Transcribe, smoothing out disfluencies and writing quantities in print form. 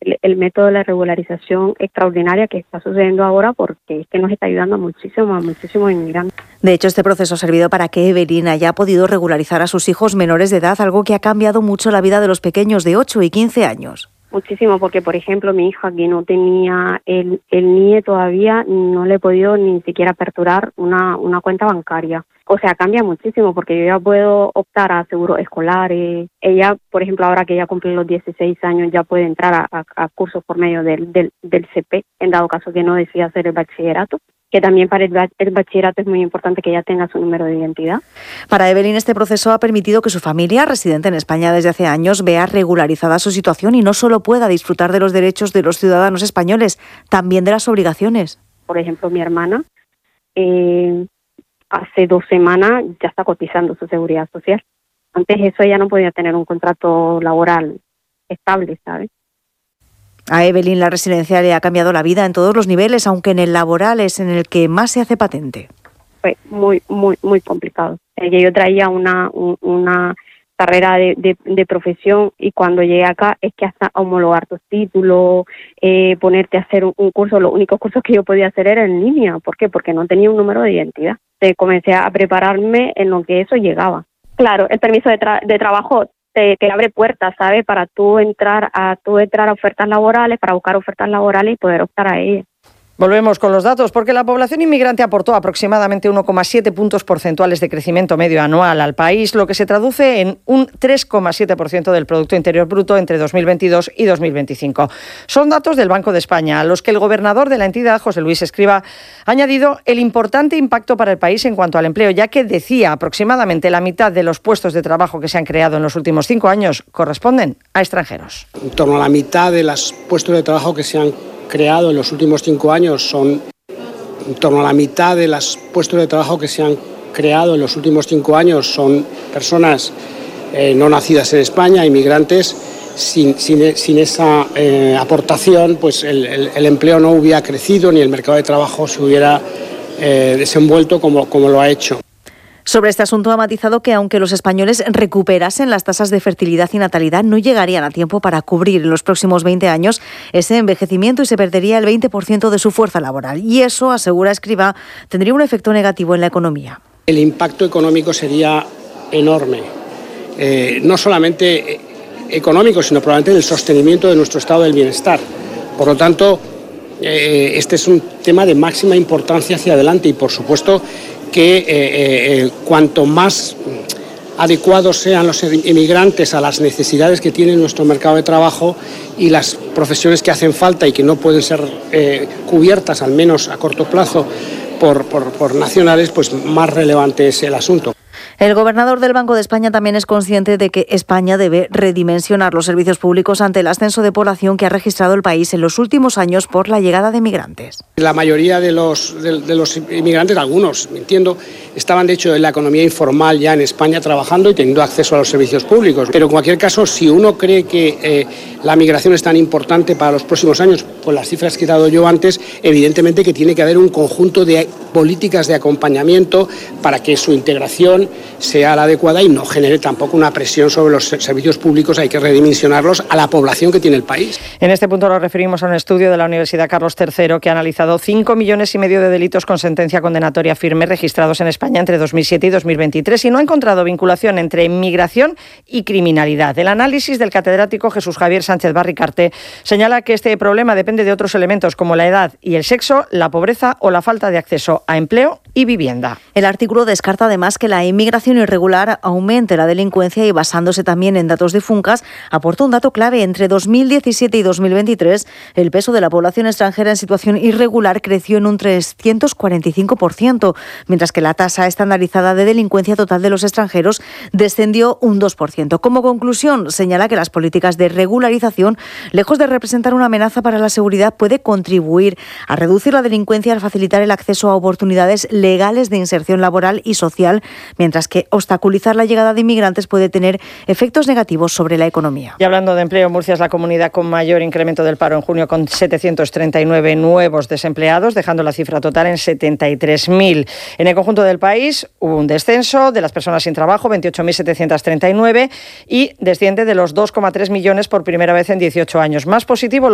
el método de la regularización extraordinaria que está sucediendo ahora, porque es que nos está ayudando a muchísimos inmigrantes. De hecho, este proceso ha servido para que Evelyn haya podido regularizar a sus hijos menores de edad, algo que ha cambiado mucho la vida de los pequeños de 8 y 15 años. Muchísimo, porque por ejemplo mi hija, que no tenía el NIE todavía, no le he podido ni siquiera aperturar una cuenta bancaria. O sea, cambia muchísimo, porque yo ya puedo optar a seguros escolares. Ella, por ejemplo, ahora que ella cumple los 16 años, ya puede entrar a cursos por medio del CP, en dado caso que no decida hacer el bachillerato. Que también para el bachillerato es muy importante que ella tenga su número de identidad. Para Evelyn, este proceso ha permitido que su familia, residente en España desde hace años, vea regularizada su situación y no solo pueda disfrutar de los derechos de los ciudadanos españoles, también de las obligaciones. Por ejemplo, mi hermana hace 2 semanas ya está cotizando su seguridad social. Antes eso ella no podía tener un contrato laboral estable, ¿sabes? A Evelyn la residencia le ha cambiado la vida en todos los niveles, aunque en el laboral es en el que más se hace patente. Fue muy complicado. Yo traía una carrera de profesión y cuando llegué acá es que hasta homologar tus títulos, ponerte a hacer un curso, los únicos cursos que yo podía hacer eran en línea. ¿Por qué? Porque no tenía un número de identidad. Comencé a prepararme en lo que eso llegaba. Claro, el permiso de trabajo te abre puertas, ¿sabes? Para tú entrar a ofertas laborales, para buscar ofertas laborales y poder optar a ellas. Volvemos con los datos, porque la población inmigrante aportó aproximadamente 1,7 puntos porcentuales de crecimiento medio anual al país, lo que se traduce en un 3,7% del Producto Interior Bruto entre 2022 y 2025. Son datos del Banco de España, a los que el gobernador de la entidad, José Luis Escrivá, ha añadido el importante impacto para el país en cuanto al empleo, ya que decía aproximadamente la mitad de los puestos de trabajo que se han creado en los últimos 5 años corresponden a extranjeros. En torno a la mitad de los puestos de trabajo que se han creado en los últimos 5 años son personas no nacidas en España, inmigrantes. Sin esa aportación, pues el empleo no hubiera crecido ni el mercado de trabajo se hubiera desenvuelto como lo ha hecho. Sobre este asunto ha matizado que aunque los españoles recuperasen las tasas de fertilidad y natalidad, no llegarían a tiempo para cubrir en los próximos 20 años ese envejecimiento y se perdería el 20% de su fuerza laboral. Y eso, asegura Escrivá, tendría un efecto negativo en la economía. El impacto económico sería enorme, no solamente económico, sino probablemente en el sostenimiento de nuestro estado del bienestar. Por lo tanto, este es un tema de máxima importancia hacia adelante y, por supuesto, que cuanto más adecuados sean los inmigrantes a las necesidades que tiene nuestro mercado de trabajo y las profesiones que hacen falta y que no pueden ser cubiertas, al menos a corto plazo, por nacionales, pues más relevante es el asunto. El gobernador del Banco de España también es consciente de que España debe redimensionar los servicios públicos ante el ascenso de población que ha registrado el país en los últimos años por la llegada de migrantes. La mayoría de los inmigrantes, algunos, entiendo, estaban de hecho en la economía informal ya en España trabajando y teniendo acceso a los servicios públicos. Pero en cualquier caso, si uno cree que la migración es tan importante para los próximos años, por las cifras que he dado yo antes, evidentemente que tiene que haber un conjunto de políticas de acompañamiento para que su integración sea la adecuada y no genere tampoco una presión sobre los servicios públicos. Hay que redimensionarlos a la población que tiene el país. En este punto nos referimos a un estudio de la Universidad Carlos III que ha analizado 5,5 millones de delitos con sentencia condenatoria firme registrados en España entre 2007 y 2023 y no ha encontrado vinculación entre inmigración y criminalidad. El análisis del catedrático Jesús Javier Sánchez Barricarte señala que este problema depende de otros elementos como la edad y el sexo, la pobreza o la falta de acceso a empleo y vivienda. El artículo descarta además que la inmigración irregular aumente la delincuencia y basándose también en datos de Funcas, aporta un dato clave. Entre 2017 y 2023, el peso de la población extranjera en situación irregular creció en un 345%, mientras que la tasa estandarizada de delincuencia total de los extranjeros descendió un 2%. Como conclusión, señala que las políticas de regularización, lejos de representar una amenaza para la seguridad, puede contribuir a reducir la delincuencia al facilitar el acceso a oportunidades legales de inserción laboral y social, mientras que obstaculizar la llegada de inmigrantes puede tener efectos negativos sobre la economía. Y hablando de empleo, Murcia es la comunidad con mayor incremento del paro en junio, con 739 nuevos desempleados, dejando la cifra total en 73.000. En el conjunto del país hubo un descenso de las personas sin trabajo, 28.739, y desciende de los 2,3 millones por primera vez en 18 años. Más positivo